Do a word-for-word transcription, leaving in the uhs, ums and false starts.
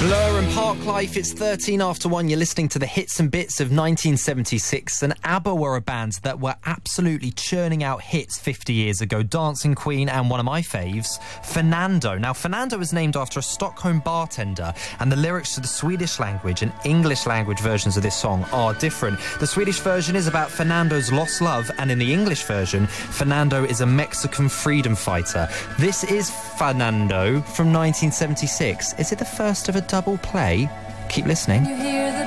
Blur and Parklife, it's thirteen after one. You're listening to the hits and bits of nineteen seventy-six, and ABBA were a band that were absolutely churning out hits fifty years ago. Dancing Queen and one of my faves, Fernando. Now, Fernando is named after a Stockholm bartender, and the lyrics to the Swedish language and English language versions of this song are different. The Swedish version is about Fernando's lost love, and in the English version, Fernando is a Mexican freedom fighter. This is Fernando from nineteen seventy-six. Is it the first of a double play? Keep listening. You hear the